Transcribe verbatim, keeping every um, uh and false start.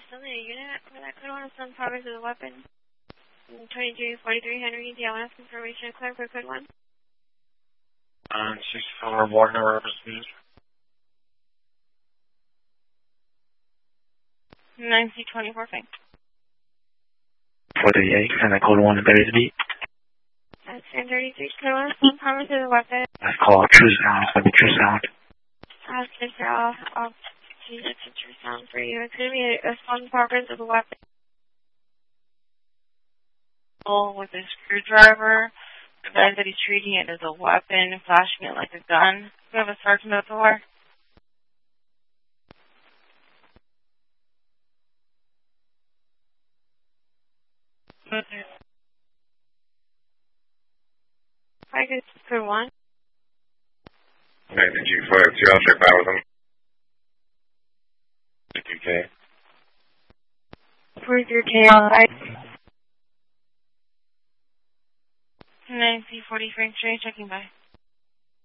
still need a unit for that code one. Some progress of the weapon. twenty-three forty-three Henry, D L S confirmation clear for code one. Um, sixty-four Warner representative. nine C twenty-four, thanks. four thirty-eight, and I code one and thirty beat. That's ten thirty-three, code one. Some progress of the weapon. That's called True Sound. It's going to be True Sound. I'll just off, off, see that's a True Sound for you. It's going to be a, a fun progress of the weapon. With a screwdriver, the guy that he's treating it as a weapon, flashing it like a gun. We have a sergeant at the door. Okay. I guess code one. Okay, did you five two, I'll check back with him. fifty K. forty-three K on site. nine C forty Frank Street, checking by.